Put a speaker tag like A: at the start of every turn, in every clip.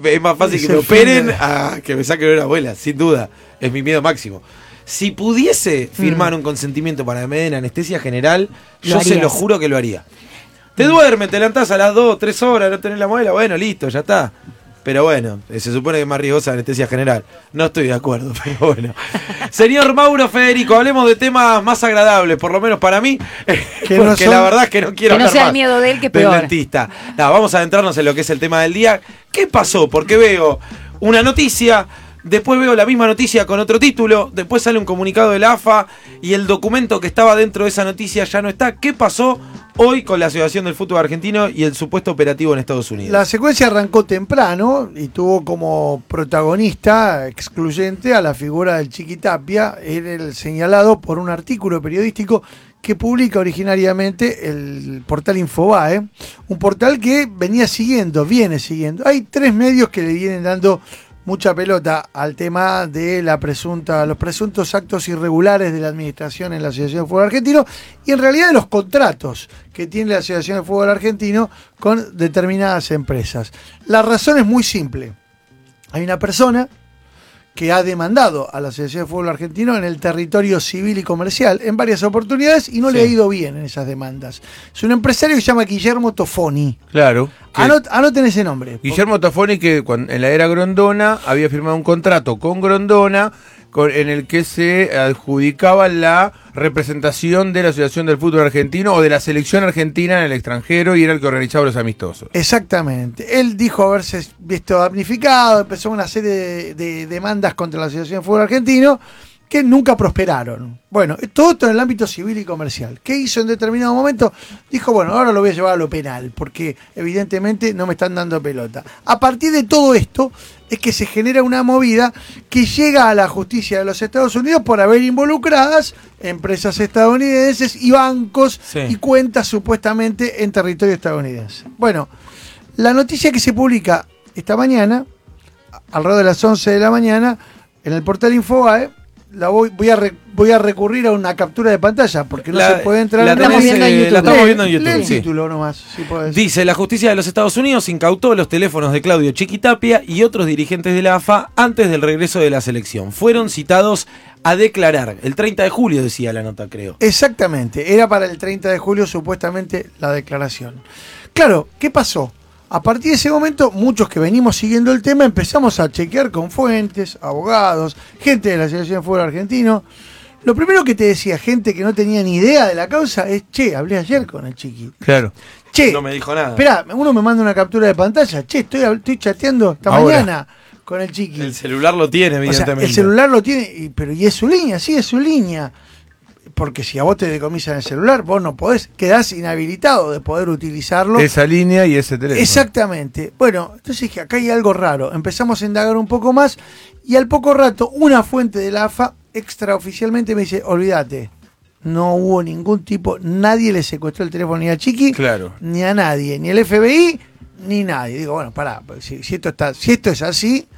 A: es más fácil que me operen a que me saquen una abuela, sin duda. Es mi miedo máximo. Si pudiese firmar un consentimiento para que me den anestesia general, yo se lo juro que lo haría. Te duermes, te levantás a las 2, 3 horas, no tenés la muela, bueno, listo, ya está. Pero bueno, se supone que es más riesgosa la anestesia general. No estoy de acuerdo, pero bueno. Señor Mauro Federico, hablemos de temas más agradables, por lo menos para mí, porque la verdad es que no quiero hablar más.
B: Que no sea el miedo de él, que peor.
A: Del dentista. No, vamos a adentrarnos en lo que es el tema del día. ¿Qué pasó? Porque veo una noticia, después veo la misma noticia con otro título, después sale un comunicado de la AFA y el documento que estaba dentro de esa noticia ya no está. ¿Qué pasó hoy con la Asociación del Fútbol Argentino y el supuesto operativo en Estados Unidos?
C: La secuencia arrancó temprano y tuvo como protagonista excluyente a la figura del Chiqui Tapia, en el señalado por un artículo periodístico que publica originariamente el portal Infobae, un portal que viene siguiendo. Hay 3 medios que le vienen dando mucha pelota al tema de los presuntos actos irregulares de la administración en la Asociación de Fútbol Argentino y en realidad de los contratos que tiene la Asociación de Fútbol Argentino con determinadas empresas. La razón es muy simple. Hay una persona que ha demandado a la Asociación de Fútbol Argentino en el territorio civil y comercial en varias oportunidades y no le ha ido bien en esas demandas. Es un empresario que se llama Guillermo Tofoni.
D: Claro.
C: Anoten ese nombre.
D: Guillermo Tofoni, que en la era Grondona había firmado un contrato con Grondona en el que se adjudicaba la representación de la Asociación del Fútbol Argentino o de la selección argentina en el extranjero y era el que organizaba los amistosos.
C: Exactamente. Él dijo haberse visto damnificado, empezó una serie de demandas contra la Asociación del Fútbol Argentino que nunca prosperaron. Bueno, todo esto en el ámbito civil y comercial. ¿Qué hizo en determinado momento? Dijo, bueno, ahora lo voy a llevar a lo penal, porque evidentemente no me están dando pelota. A partir de todo esto es que se genera una movida que llega a la justicia de los Estados Unidos por haber involucradas empresas estadounidenses y bancos y cuentas supuestamente en territorio estadounidense. Bueno, la noticia que se publica esta mañana, alrededor de las 11 de la mañana, en el portal Infobae, voy a recurrir a una captura de pantalla porque no se puede entrar.
A: La estamos viendo en YouTube.
C: Lee el título nomás, si podés.
A: Dice, la justicia de los Estados Unidos incautó los teléfonos de Claudio Chiqui Tapia y otros dirigentes de la AFA antes del regreso de la selección. Fueron citados a declarar. El 30 de julio decía la nota, creo.
C: Exactamente, era para el 30 de julio supuestamente la declaración. Claro, ¿qué pasó? A partir de ese momento, muchos que venimos siguiendo el tema empezamos a chequear con fuentes, abogados, gente de la Asociación de Fútbol Argentino. Lo primero que te decía gente que no tenía ni idea de la causa es, hablé ayer con el Chiqui.
D: Claro.
A: No me dijo nada.
C: Esperá, uno me manda una captura de pantalla. Estoy chateando esta mañana con el Chiqui.
A: El celular lo tiene, evidentemente.
C: O sea, el celular lo tiene, pero ¿y es su línea? Sí, es su línea. Porque si a vos te decomisan el celular, vos no podés, quedás inhabilitado de poder utilizarlo.
D: Esa línea y ese teléfono.
C: Exactamente. Bueno, entonces dije, acá hay algo raro. Empezamos a indagar un poco más y al poco rato una fuente de la AFA extraoficialmente me dice, olvídate, no hubo ningún tipo, nadie le secuestró el teléfono ni a Chiqui, ni a nadie, ni el FBI, ni nadie. Digo, bueno, pará, si esto es así,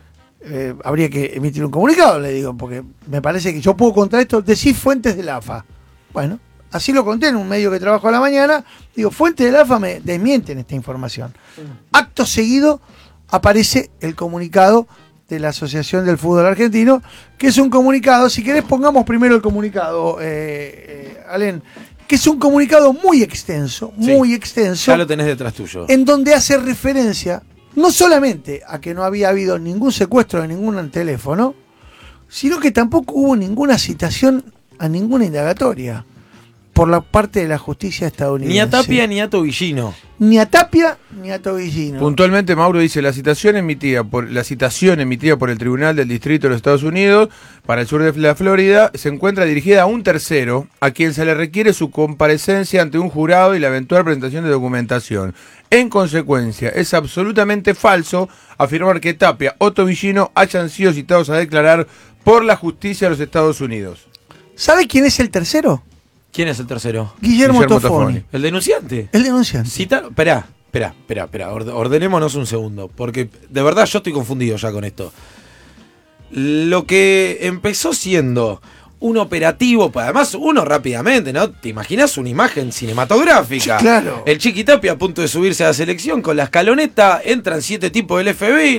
C: habría que emitir un comunicado, le digo, porque me parece que yo puedo contar esto, decir fuentes de la AFA. Bueno, así lo conté en un medio que trabajo a la mañana, digo, fuentes de la AFA me desmienten esta información. Acto seguido aparece el comunicado de la Asociación del Fútbol Argentino, que es un comunicado, si querés pongamos primero el comunicado, Alén, que es un comunicado muy extenso,
A: ya lo tenés detrás tuyo,
C: en donde hace referencia no solamente a que no había habido ningún secuestro de ningún teléfono, sino que tampoco hubo ninguna citación a ninguna indagatoria por la parte de la justicia estadounidense.
A: Ni a Tapia ni a Tobillino.
C: Ni a Tapia ni a Tobillino.
D: Puntualmente, Mauro dice, la citación emitida por el Tribunal del Distrito de los Estados Unidos para el sur de la Florida se encuentra dirigida a un tercero, a quien se le requiere su comparecencia ante un jurado y la eventual presentación de documentación. En consecuencia, es absolutamente falso afirmar que Tapia o Tobillino hayan sido citados a declarar por la justicia de los Estados Unidos.
C: ¿Sabe quién es el tercero?
A: ¿Quién es el tercero?
C: Guillermo Tofoni.
A: ¿El denunciante?
C: El denunciante.
A: Esperá, ordenémonos un segundo, porque de verdad yo estoy confundido ya con esto. Lo que empezó siendo un operativo, pues además uno rápidamente, ¿no? ¿Te imaginas una imagen cinematográfica?
C: Claro.
A: El Chiqui Tapia a punto de subirse a la selección con la escaloneta, entran 7 tipos del FBI,